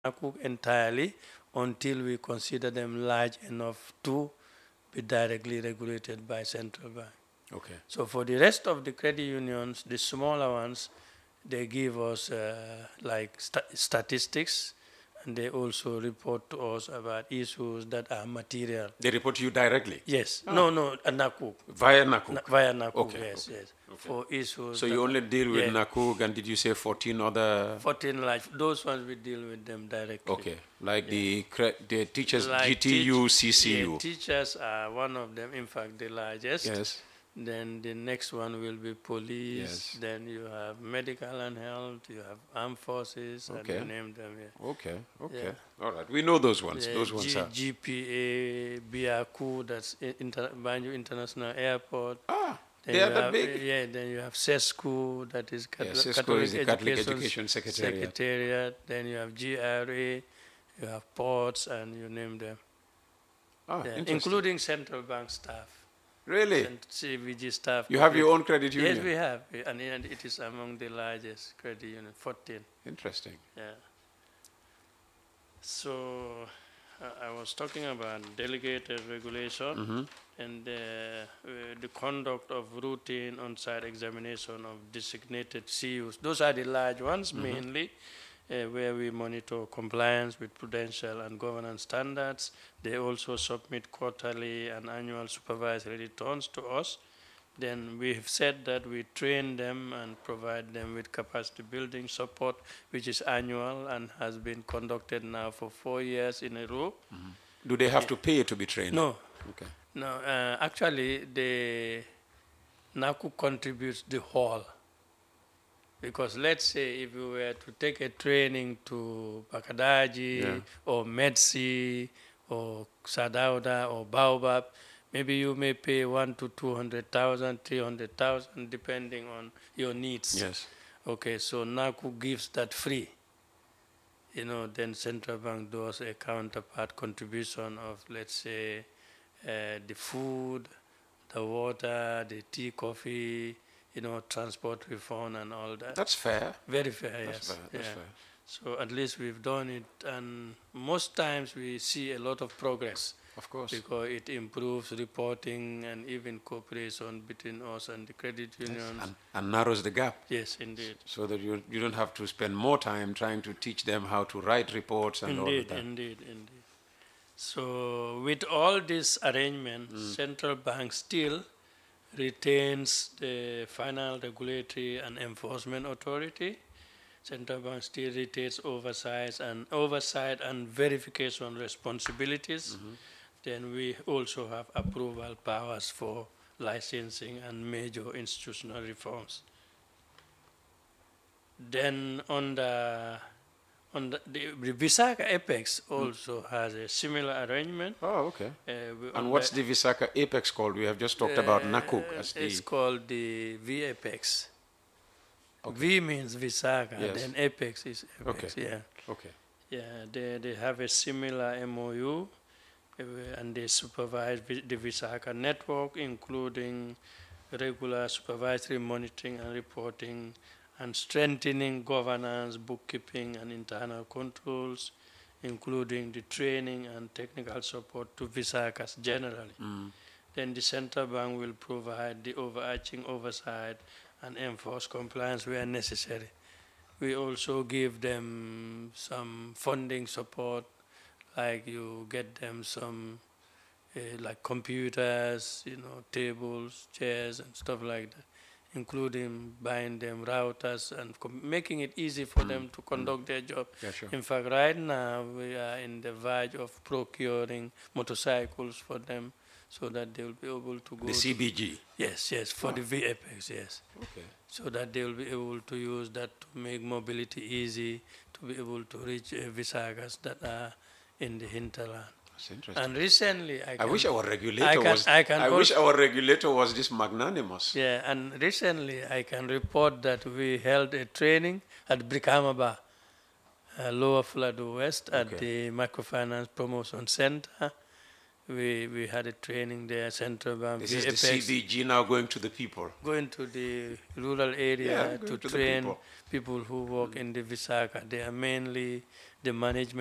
Nakuk entirely until we consider them large enough to be directly regulated by central bank. Okay. So for the rest of the credit unions, the smaller ones, they give us like statistics, and they also report to us about issues that are material. They report to you directly? Yes. Ah. No, Nakuk. Via Nakuk? Via Nakuk, okay, yes, okay, yes. okay. For issues. So you only deal with yeah. Nakuk, and did you say 14 other? 14 large. Those ones we deal with them directly. Okay, like yeah. the teachers, like GTU, CCU. Yeah, teachers are one of them, in fact, the largest. Yes. Then the next one will be police. Yes. Then you have medical and health. You have armed forces, Okay. and you name them. Yeah. Okay, okay. Yeah. All right, we know those ones. Yeah, those ones are. GPA, BRQ, that's Banjul International Airport. Ah, then they are that big? Yeah, then you have CESCO, that is CESCO is the Catholic Education Secretariat. Then you have GRA, you have ports, and you name them. Ah, yeah, including central bank staff. Really? And CVG staff. You have your own credit union? Yes, we have. And it is among the largest credit union, 14. Interesting. Yeah. So I was talking about delegated regulation and the conduct of routine on-site examination of designated CUs. Those are the large ones mainly, where we monitor compliance with prudential and governance standards. They also submit quarterly and annual supervisory returns to us. Then we've said that we train them and provide them with capacity building support, which is annual and has been conducted now for 4 years in a row. Do they have to pay to be trained? No. Okay. No, actually, the NACU contributes the whole. Because let's say if you were to take a training to Bakadaji or Medsi or Sadauda or Baobab, maybe you may pay 1 to 200,000, 300,000, depending on your needs. Yes. Okay, so NACU gives that free. You know, then central bank does a counterpart contribution of, let's say, the food, the water, the tea, coffee, you know, transport refund and all that. That's fair. Very fair, That's yes. fair. That's fair. So at least we've done it, and most times we see a lot of progress. Of course. Because it improves reporting and even cooperation between us and the credit unions. Yes. And narrows the gap. Yes, indeed. So that you don't have to spend more time trying to teach them how to write reports and all of that. Indeed. So with all this arrangement, central bank still retains the final regulatory and enforcement authority. Central bank still retains oversight and verification responsibilities. Then we also have approval powers for licensing and major institutional reforms. Then on the Visaka Apex also has a similar arrangement. Oh, okay. And what's the Visaka Apex called? We have just talked about Nakuk as the... It's called the V Apex. Okay. V means Visaka, yes. Then Apex is Apex. Okay. Yeah. Okay. Yeah, they have a similar MOU, and they supervise the Visaka network, including regular supervisory monitoring and reporting, and strengthening governance, bookkeeping, and internal controls, including the training and technical support to Visakas generally. Then the central bank will provide the overarching oversight and enforce compliance where necessary. We also give them some funding support, like you get them some like computers, you know, tables, chairs, and stuff like that, including buying them routers and making it easy for them to conduct their job. Yeah, sure. In fact, right now we are in the verge of procuring motorcycles for them so that they will be able to go. The CBG? Yes, for the VAPEX, yes. Okay. So that they will be able to use that to make mobility easy, to be able to reach Visagas that are in the hinterland. That's interesting. And recently, I wish our regulator was this magnanimous. Yeah, and recently I can report that we held a training at Brikamaba, Lower Fuladu West, at the Microfinance Promotion Center. We had a training there, Central Bank, This is the VFX, CBG now going to the people. going to the rural area going to to the train people. people who work in the Visaka. They are mainly the management